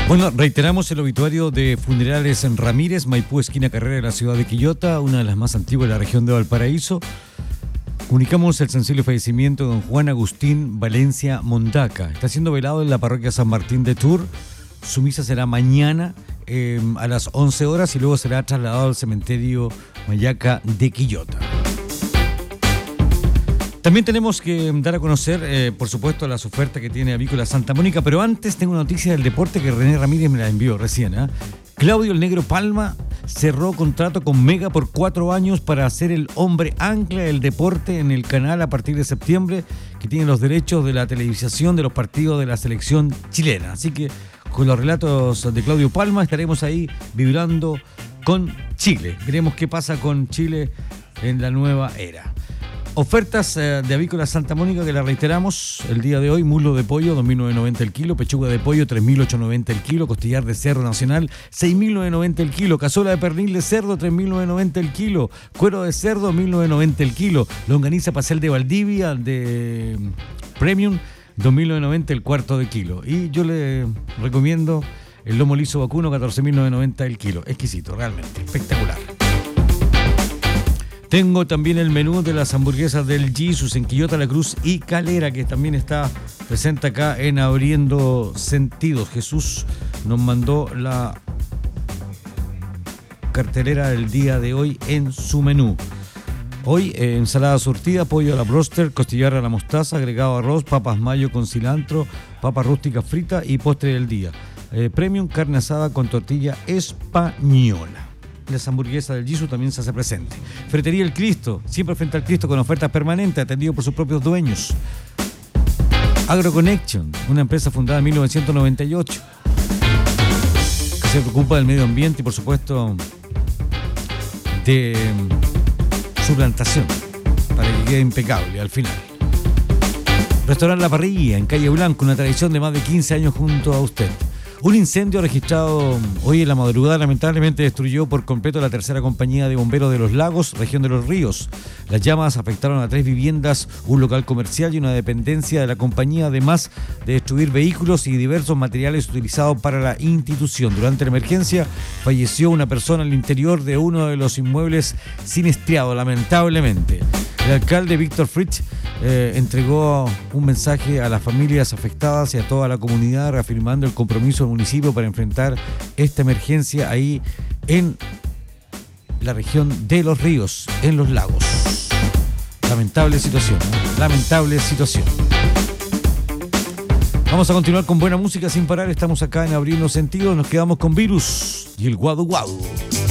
Bueno, reiteramos el obituario de Funerales en Ramírez, Maipú, esquina Carrera de la ciudad de Quillota, una de las más antiguas de la región de Valparaíso. Comunicamos el sensible fallecimiento de don Juan Agustín Valencia Mondaca. Está siendo velado en la parroquia San Martín de Tours. Su misa será mañana a las 11 horas y luego será trasladado al cementerio Mayaca de Quillota. También tenemos que dar a conocer, por supuesto, las ofertas que tiene Avícola Santa Mónica, pero antes tengo una noticia del deporte que René Ramírez me la envió recién. Claudio el Negro Palma cerró contrato con Mega por 4 años para ser el hombre ancla del deporte en el canal a partir de septiembre, que tiene los derechos de la televisación de los partidos de la selección chilena. Así que con los relatos de Claudio Palma estaremos ahí vibrando con Chile. Veremos qué pasa con Chile en la nueva era. Ofertas de Avícola Santa Mónica que la reiteramos el día de hoy: muslo de pollo 2.990 el kilo, pechuga de pollo 3.890 el kilo, costillar de cerdo nacional 6.990 el kilo, cazuela de pernil de cerdo 3.990 el kilo, cuero de cerdo 1.990 el kilo, longaniza pastel de Valdivia de Premium 2.990 el cuarto de kilo. Y yo le recomiendo el lomo liso vacuno 14.990 el kilo. Exquisito, realmente espectacular. Tengo también el menú de las hamburguesas del Jesus en Quillota, La Cruz y Calera, que también está presente acá en Abriendo Sentidos. Jesús nos mandó la cartelera del día de hoy en su menú. Hoy, ensalada surtida, pollo a la broster, costillar a la mostaza, agregado arroz, papas mayo con cilantro, papas rústicas fritas y postre del día. Premium, carne asada con tortilla española. Las hamburguesas del Jesus también se hace presente. Ferretería El Cristo, siempre frente al Cristo con ofertas permanentes, atendido por sus propios dueños. AgroConnection, una empresa fundada en 1998, que se preocupa del medio ambiente y por supuesto de su plantación, para que quede impecable al final. Restaurante La Parrilla, en Calle Blanco, una tradición de más de 15 años junto a usted. Un incendio registrado hoy en la madrugada lamentablemente destruyó por completo la tercera compañía de bomberos de Los Lagos, región de Los Ríos. Las llamas afectaron a 3 viviendas, un local comercial y una dependencia de la compañía, además de destruir vehículos y diversos materiales utilizados para la institución. Durante la emergencia falleció una persona al interior de uno de los inmuebles siniestrados, lamentablemente. El alcalde Víctor Fritz entregó un mensaje a las familias afectadas y a toda la comunidad, reafirmando el compromiso del municipio para enfrentar esta emergencia ahí en la región de Los Ríos, en Los Lagos. Lamentable situación, ¿no? Lamentable situación. Vamos a continuar con buena música sin parar. Estamos acá en Abriendo Sentidos. Nos quedamos con Virus y el Guadu Guadu.